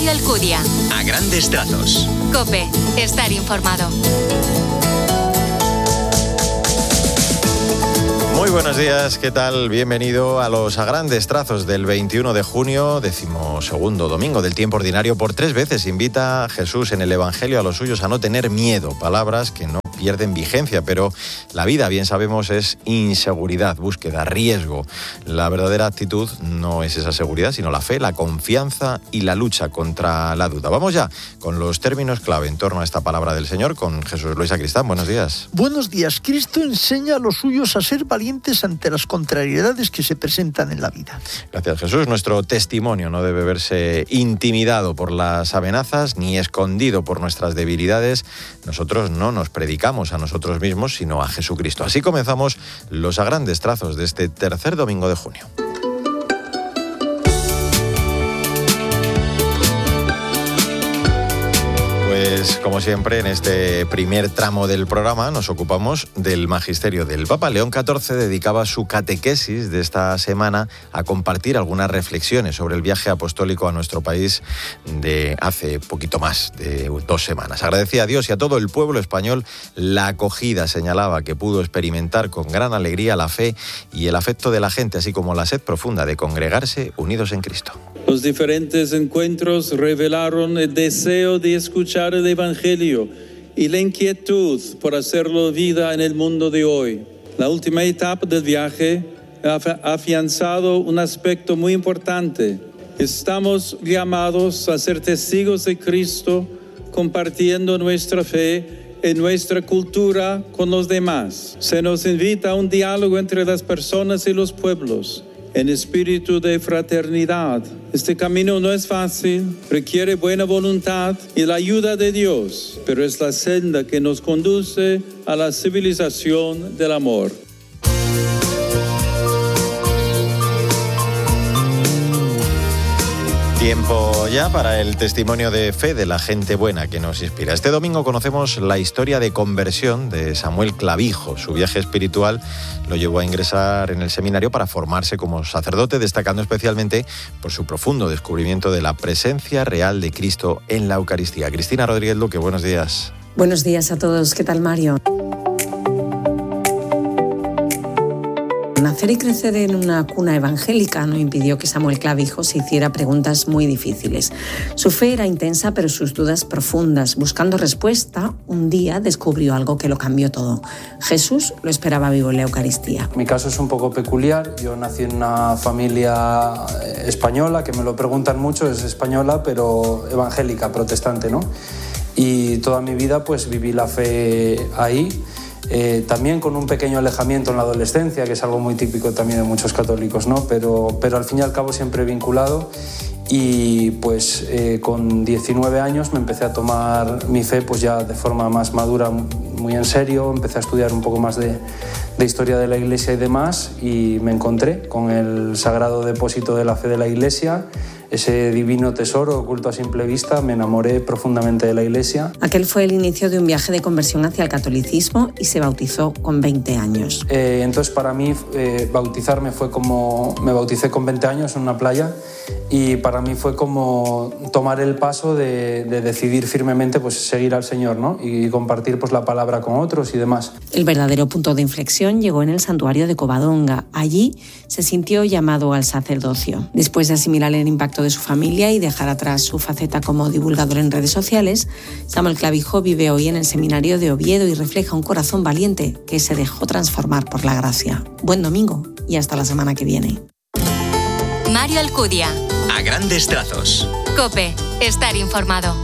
Mario Alcudia. A grandes trazos. COPE. Estar informado. Muy buenos días, ¿qué tal? Bienvenido a los A Grandes Trazos del 21 de junio, 12º domingo del tiempo ordinario. Por 3 veces invita Jesús en el Evangelio a los suyos a no tener miedo, palabras que no pierden vigencia, pero la vida, bien sabemos, es inseguridad, búsqueda, riesgo. La verdadera actitud no es esa seguridad, sino la fe, la confianza y la lucha contra la duda. Vamos ya con los términos clave en torno a esta palabra del Señor con Jesús Luis Sacristán. Buenos días. Buenos días. Cristo enseña a los suyos a ser valientes ante las contrariedades que se presentan en la vida. Gracias, Jesús. Nuestro testimonio no debe verse intimidado por las amenazas ni escondido por nuestras debilidades. Nosotros no nos predicamos a nosotros mismos, sino a Jesucristo. Así comenzamos los A Grandes Trazos de este tercer domingo de junio. Pues, como siempre, en este primer tramo del programa nos ocupamos del magisterio del Papa. León XIV dedicaba su catequesis de esta semana a compartir algunas reflexiones sobre el viaje apostólico a nuestro país de hace poquito más de 2 semanas. Agradecía a Dios y a todo el pueblo español la acogida, señalaba, que pudo experimentar con gran alegría la fe y el afecto de la gente, así como la sed profunda de congregarse unidos en Cristo. Los diferentes encuentros revelaron el deseo de escuchar el Evangelio y la inquietud por hacerlo vida en el mundo de hoy. La última etapa del viaje ha afianzado un aspecto muy importante. Estamos llamados a ser testigos de Cristo, compartiendo nuestra fe en nuestra cultura con los demás. Se nos invita a un diálogo entre las personas y los pueblos, en espíritu de fraternidad. Este camino no es fácil, requiere buena voluntad y la ayuda de Dios, pero es la senda que nos conduce a la civilización del amor. Tiempo ya para el testimonio de fe de la gente buena que nos inspira. Este domingo conocemos la historia de conversión de Samuel Clavijo. Su viaje espiritual lo llevó a ingresar en el seminario para formarse como sacerdote, destacando especialmente por su profundo descubrimiento de la presencia real de Cristo en la Eucaristía. Cristina Rodríguez Luque, buenos días. Buenos días a todos. ¿Qué tal, Mario? Nacer y crecer en una cuna evangélica no impidió que Samuel Clavijo se hiciera preguntas muy difíciles. Su fe era intensa, pero sus dudas profundas. Buscando respuesta, un día descubrió algo que lo cambió todo. Jesús lo esperaba vivo en la Eucaristía. Mi caso es un poco peculiar. Yo nací en una familia española, que me lo preguntan mucho, es española, pero evangélica, protestante, ¿no? Y toda mi vida pues viví la fe ahí. También con un pequeño alejamiento en la adolescencia, que es algo muy típico también de muchos católicos, ¿no? Pero al fin y al cabo siempre vinculado. Y pues con 19 años me empecé a tomar mi fe pues ya de forma más madura, muy en serio. Empecé a estudiar un poco más de historia de la Iglesia y demás, y me encontré con el sagrado depósito de la fe de la Iglesia, ese divino tesoro oculto a simple vista. Me enamoré profundamente de la Iglesia. Aquel fue el inicio de un viaje de conversión hacia el catolicismo y se bautizó con 20 años. Entonces para mí bautizarme fue como... Me bauticé con 20 años en una playa, y para mí fue como tomar el paso de decidir firmemente pues seguir al Señor, ¿no? Y compartir pues la palabra con otros y demás. El verdadero punto de inflexión llegó en el santuario de Covadonga. Allí se sintió llamado al sacerdocio. Después de asimilar el impacto de su familia y dejar atrás su faceta como divulgador en redes sociales, Samuel Clavijo vive hoy en el seminario de Oviedo y refleja un corazón valiente que se dejó transformar por la gracia. Buen domingo y hasta la semana que viene. Mario Alcudia. A grandes trazos. COPE. Estar informado.